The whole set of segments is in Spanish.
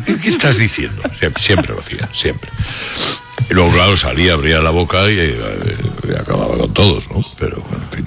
¿Qué estás diciendo? Siempre lo hacía, siempre. Y luego, claro, salía, abría la boca y acababa con todos, ¿no? Pero, bueno, en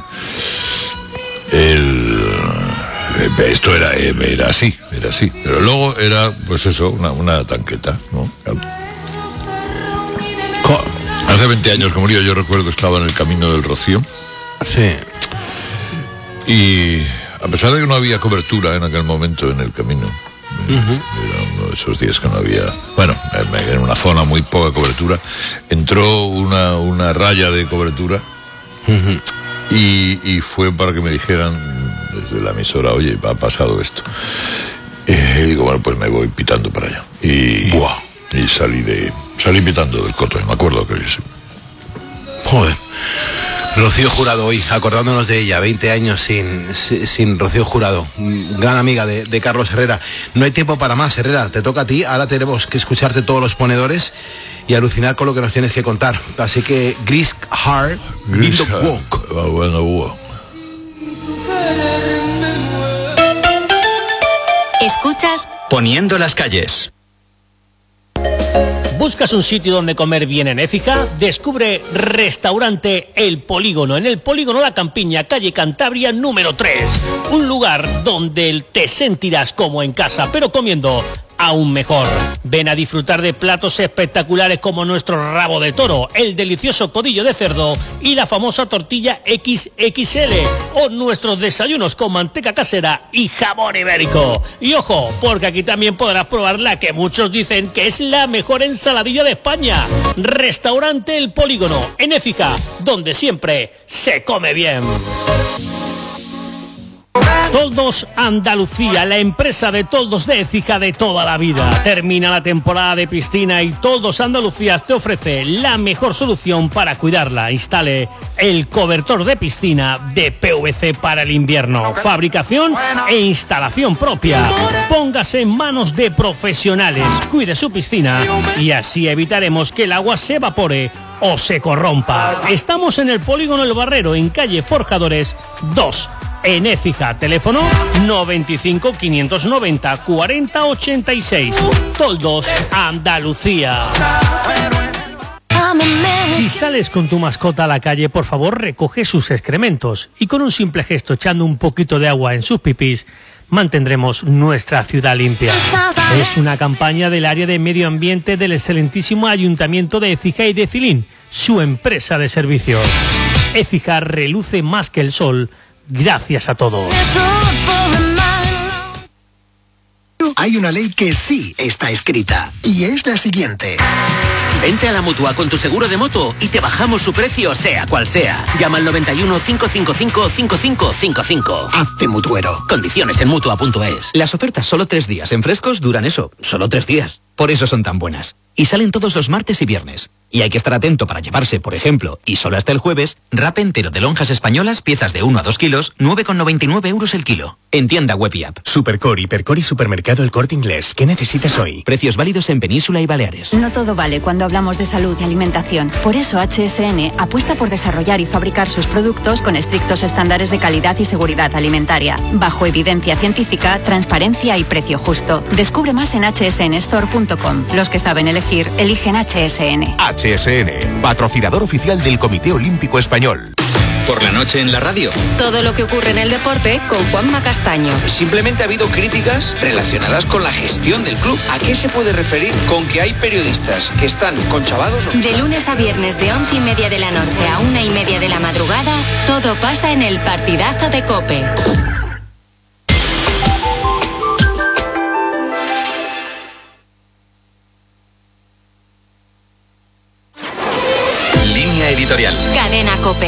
fin. Esto era así. Pero luego era, pues eso, una tanqueta, ¿no? Hace 20 años que murió, yo recuerdo que estaba en el Camino del Rocío. Sí. Y a pesar de que no había cobertura en aquel momento en el camino, era uno de esos días que no había, bueno, en una zona muy poca cobertura, entró una raya de cobertura y fue para que me dijeran desde la emisora, oye, ha pasado esto. Y digo, bueno, pues me voy pitando para allá. Y salí pitando del Coto, me acuerdo que sí. Joder. Rocío Jurado hoy, acordándonos de ella, 20 años sin Rocío Jurado, gran amiga de Carlos Herrera. No hay tiempo para más, Herrera, te toca a ti, ahora tenemos que escucharte todos los ponedores y alucinar con lo que nos tienes que contar. Así que, Gris Hard, Lindo Walk. Escuchas Poniendo las calles. ¿Buscas un sitio donde comer bien en Écija? Descubre Restaurante El Polígono, en el Polígono La Campiña, calle Cantabria número 3. Un lugar donde te sentirás como en casa, pero comiendo aún mejor. Ven a disfrutar de platos espectaculares como nuestro rabo de toro, el delicioso codillo de cerdo y la famosa tortilla XXL, o nuestros desayunos con manteca casera y jamón ibérico. Y ojo, porque aquí también podrás probar la que muchos dicen que es la mejor ensaladilla de España. Restaurante El Polígono, en Écija, donde siempre se come bien. Toldos Andalucía, la empresa de toldos de Écija de toda la vida. Termina la temporada de piscina y Toldos Andalucía te ofrece la mejor solución para cuidarla. Instale el cobertor de piscina de PVC para el invierno. Fabricación e instalación propia. Póngase en manos de profesionales. Cuide su piscina y así evitaremos que el agua se evapore o se corrompa. Estamos en el Polígono El Barrero, en calle Forjadores 2. En Écija, teléfono 95 590 40 86. Toldos Andalucía. Si sales con tu mascota a la calle, por favor recoge sus excrementos y con un simple gesto echando un poquito de agua en sus pipís, mantendremos nuestra ciudad limpia. Es una campaña del área de medio ambiente del excelentísimo Ayuntamiento de Écija y de Cilín, su empresa de servicios. Écija reluce más que el sol. Gracias a todos. Hay una ley que sí está escrita y es la siguiente. Vente a la Mutua con tu seguro de moto y te bajamos su precio sea cual sea. Llama al 91 555 5555. Hazte mutuero. Condiciones en Mutua.es. Las ofertas solo 3 días en frescos duran eso, solo 3 días. Por eso son tan buenas. Y salen todos los martes y viernes. Y hay que estar atento para llevarse, por ejemplo, y solo hasta el jueves, wrap entero de lonjas españolas, piezas de 1 a 2 kilos, 9,99 € el kilo. En tienda web y app. Supercore, Hipercore y Supermercado El Corte Inglés. ¿Qué necesitas hoy? Precios válidos en Península y Baleares. No todo vale cuando hablamos de salud y alimentación. Por eso HSN apuesta por desarrollar y fabricar sus productos con estrictos estándares de calidad y seguridad alimentaria, bajo evidencia científica, transparencia y precio justo. Descubre más en hsnstore.com. Los que saben elegir, eligen HSN. HSN, patrocinador oficial del Comité Olímpico Español. Por la noche en la radio. Todo lo que ocurre en el deporte con Juanma Castaño. Simplemente ha habido críticas relacionadas con la gestión del club. ¿A qué se puede referir con que hay periodistas que están conchavados? De lunes a viernes de 11:30 de la noche a 1:30 de la madrugada, todo pasa en el partidazo de COPE. Línea editorial. Cadena COPE.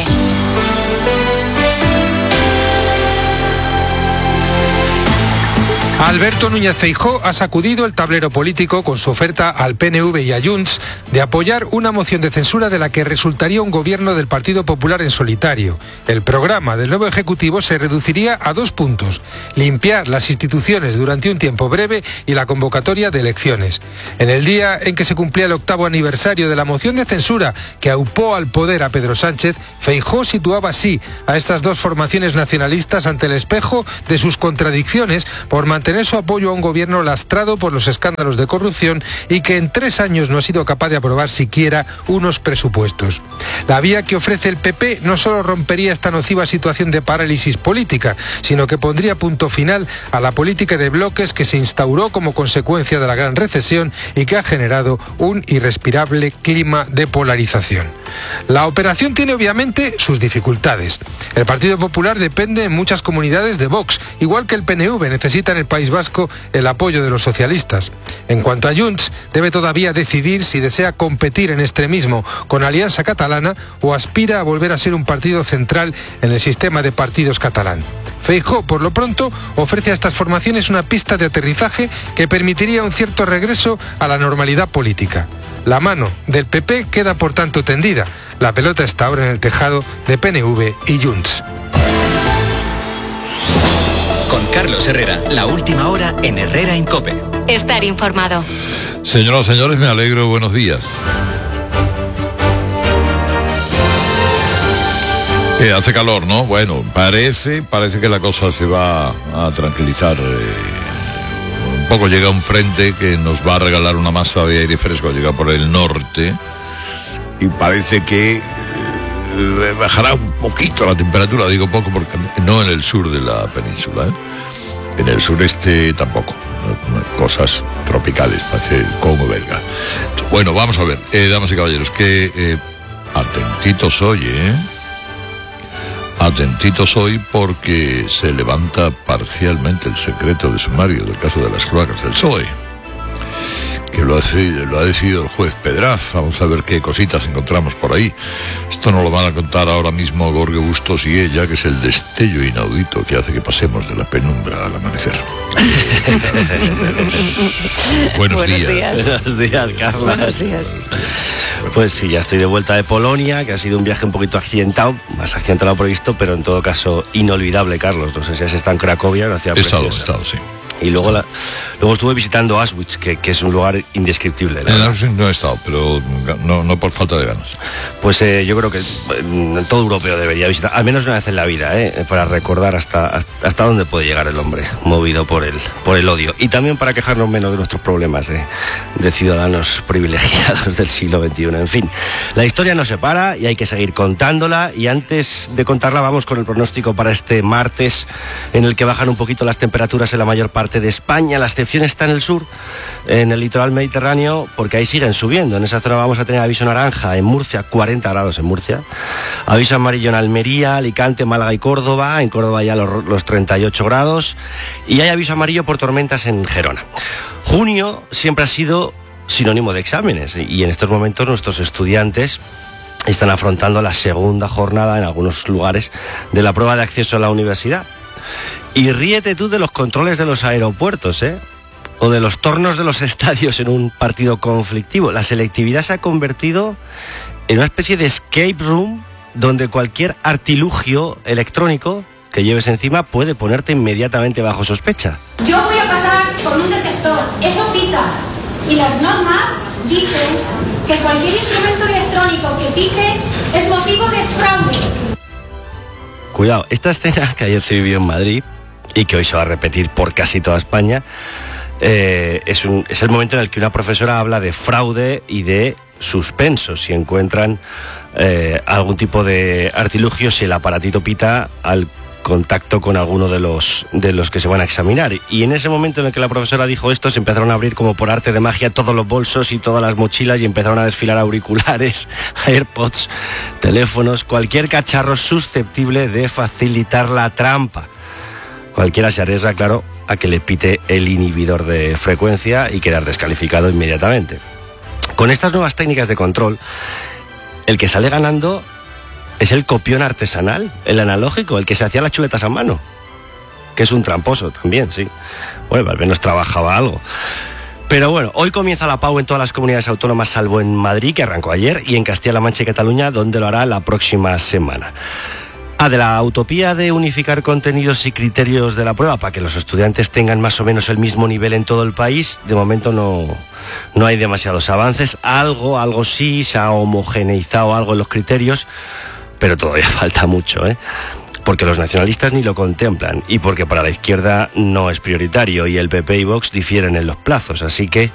Alberto Núñez Feijóo ha sacudido el tablero político con su oferta al PNV y a Junts de apoyar una moción de censura de la que resultaría un gobierno del Partido Popular en solitario. El programa del nuevo Ejecutivo se reduciría a 2 puntos: limpiar las instituciones durante un tiempo breve y la convocatoria de elecciones. En el día en que se cumplía el 8º aniversario de la moción de censura que aupó al poder a Pedro Sánchez, Feijóo situaba así a estas dos formaciones nacionalistas ante el espejo de sus contradicciones por mantener mantener su apoyo a un gobierno lastrado por los escándalos de corrupción y que en 3 años no ha sido capaz de aprobar siquiera unos presupuestos. La vía que ofrece el PP no solo rompería esta nociva situación de parálisis política, sino que pondría punto final a la política de bloques que se instauró como consecuencia de la gran recesión y que ha generado un irrespirable clima de polarización. La operación tiene obviamente sus dificultades. El Partido Popular depende en muchas comunidades de Vox, igual que el PNV necesita en el País Vasco el apoyo de los socialistas. En cuanto a Junts, debe todavía decidir si desea competir en extremismo con Alianza Catalana o aspira a volver a ser un partido central en el sistema de partidos catalán. Feijóo, por lo pronto, ofrece a estas formaciones una pista de aterrizaje que permitiría un cierto regreso a la normalidad política. La mano del PP queda por tanto tendida. La pelota está ahora en el tejado de PNV y Junts. Con Carlos Herrera, la última hora en Herrera en COPE. Estar informado. Señoras y señores, me alegro, buenos días. Hace calor, ¿no? Bueno, parece que la cosa se va a tranquilizar. Un poco llega un frente que nos va a regalar una masa de aire fresco, llega por el norte y parece que bajará un poquito la temperatura, digo poco porque no en el sur de la península, en el sureste tampoco, cosas tropicales, parece el Congo belga. Bueno, vamos a ver, damas y caballeros, que atentitos hoy, atentitos hoy porque se levanta parcialmente el secreto de sumario del caso de las cloacas del PSOE, que lo ha decidido el juez Pedraz. Vamos a ver qué cositas encontramos por ahí. Esto nos lo van a contar ahora mismo Gorge Bustos y ella, que es el destello inaudito que hace que pasemos de la penumbra al amanecer. Buenos días. Buenos días, Carla. Buenos días. Pues sí, ya estoy de vuelta de Polonia, que ha sido un viaje un poquito accidentado, más accidentado lo previsto, pero en todo caso inolvidable, Carlos. No sé si has estado en Cracovia, una ciudad preciosa. He estado, sí. Y luego estuve visitando Auschwitz, que es un lugar indescriptible. En Auschwitz no he estado, pero no por falta de ganas. Pues yo creo que todo europeo debería visitar, al menos una vez en la vida, para recordar hasta dónde puede llegar el hombre, movido por el odio. Y también para quejarnos menos de nuestros problemas de ciudadanos privilegiados del siglo XXI. En fin, la historia no se para y hay que seguir contándola. Y antes de contarla, vamos con el pronóstico para este martes, en el que bajan un poquito las temperaturas en la mayor parte de España. La excepción está en el sur, en el litoral mediterráneo, porque ahí siguen subiendo. En esa zona vamos a tener aviso naranja en Murcia, 40 grados en Murcia, aviso amarillo en Almería, Alicante, Málaga y Córdoba. En Córdoba ya los 38 grados y hay aviso amarillo por tormentas en Gerona. Junio siempre ha sido sinónimo de exámenes y en estos momentos nuestros estudiantes están afrontando la segunda jornada en algunos lugares de la prueba de acceso a la universidad. Y ríete tú de los controles de los aeropuertos, o de los tornos de los estadios en un partido conflictivo. La selectividad se ha convertido en una especie de escape room donde cualquier artilugio electrónico que lleves encima puede ponerte inmediatamente bajo sospecha. Yo voy a pasar con un detector, eso pita. Y las normas dicen que cualquier instrumento electrónico que pite es motivo de fraude. Cuidado, esta escena que ayer se vivió en Madrid y que hoy se va a repetir por casi toda España, es el momento en el que una profesora habla de fraude y de suspenso si encuentran algún tipo de artilugio, si el aparatito pita al contacto con alguno de los que se van a examinar. Y en ese momento en el que la profesora dijo esto, se empezaron a abrir como por arte de magia todos los bolsos y todas las mochilas y empezaron a desfilar auriculares, AirPods, teléfonos, cualquier cacharro susceptible de facilitar la trampa. Cualquiera se arriesga, claro, a que le pite el inhibidor de frecuencia y quedar descalificado inmediatamente. Con estas nuevas técnicas de control, el que sale ganando es el copión artesanal, el analógico, el que se hacía las chuletas a mano, que es un tramposo también, sí. Bueno, al menos trabajaba algo. Pero bueno, hoy comienza la PAU en todas las comunidades autónomas, salvo en Madrid, que arrancó ayer, y en Castilla-La Mancha y Cataluña, donde lo hará la próxima semana. De la utopía de unificar contenidos y criterios de la prueba para que los estudiantes tengan más o menos el mismo nivel en todo el país, de momento no hay demasiados avances. Algo sí, se ha homogeneizado algo en los criterios, pero todavía falta mucho, porque los nacionalistas ni lo contemplan y porque para la izquierda no es prioritario y el PP y Vox difieren en los plazos, así que